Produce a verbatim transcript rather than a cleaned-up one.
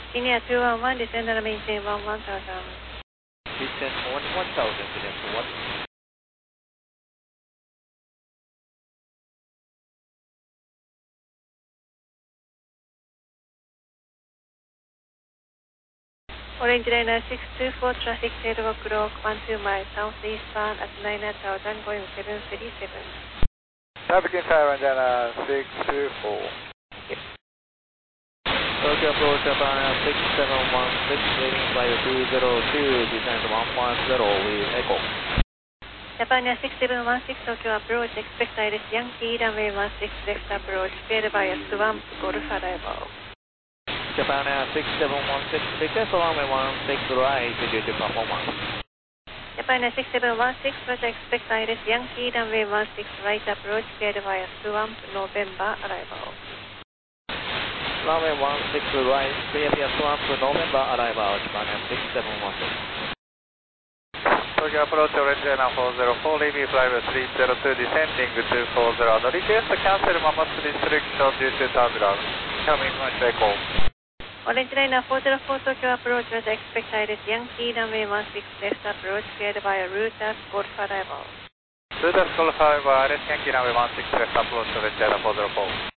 Guinea two one one, descend and maintain one one thousand. Descend one one thousand, descend one. Orange Liner six two four, traffic eight o'clock, one two miles southeastbound at nine thousand, going seven three seven. Traffic inside Orange Liner six two four. Yep. Tokyo approach Japan six seven one six, waiting flight two zero two, descend one one zero with Echo. Japan six seven one six, Tokyo approach, expect Iris Yankee, runway one six left approach, paired by a Swamp, Golf arrival. Japan Air six seven one six, request runway one six right due to performance. Japan Air six seven one six, was expect Iris Yankee, runway one six right approach, paired by a Swamp, November arrival. Runway one six right, clear via Swamp, November arrival, Japan Air six seven one six. Tokyo approach Orange Liner four zero four, Levy Flyway three zero two, descending two four zero. The request to cancel Mammoth restriction due to turbulence. Coming much echo. Orange Liner four zero four, Tokyo approach, was expect Iris Yankee, runway one six left approach, paired by a Rutas, Golf arrival. Rutas Golf arrival, Iris Yankee, runway one six left approach Orange Liner four zero four.